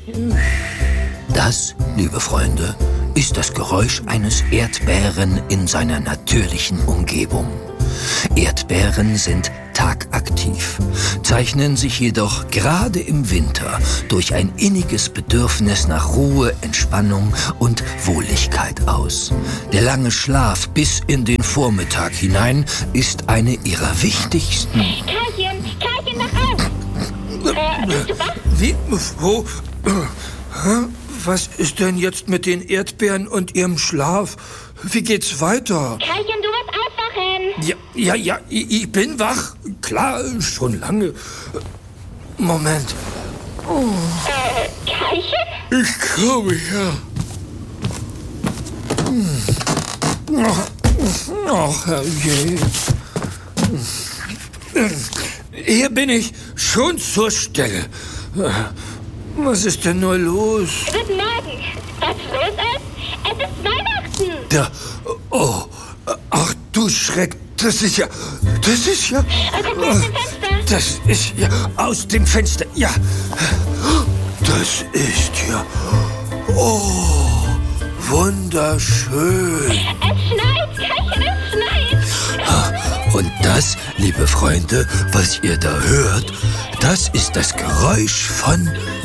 Das, liebe Freunde, ist das Geräusch eines Erdbären in seiner natürlichen Umgebung. Erdbären sind tagaktiv, zeichnen sich jedoch gerade im Winter durch ein inniges Bedürfnis nach Ruhe, Entspannung und Wohligkeit aus. Der lange Schlaf bis in den Vormittag hinein ist eine ihrer wichtigsten... Karlchen, wach auf! Bist du wach? Wie? Wo? Was ist denn jetzt mit den Erdbeeren und ihrem Schlaf? Wie geht's weiter? Karlchen, du musst aufwachen! Ja, ich bin wach. Klar, schon lange. Moment. Karlchen? Ich glaube, ja. Ach, herrje. Hier bin ich schon zur Stelle. Was ist denn nur los? Guten Morgen. Was los ist? Es ist Weihnachten. Da, oh, ach du Schreck, das ist ja, Guck aus dem Fenster. das ist ja, aus dem Fenster, ja, das ist ja, oh, wunderschön. Es schneit, Karlchen, es schneit. Und das, liebe Freunde, was ihr da hört, das ist das Geräusch von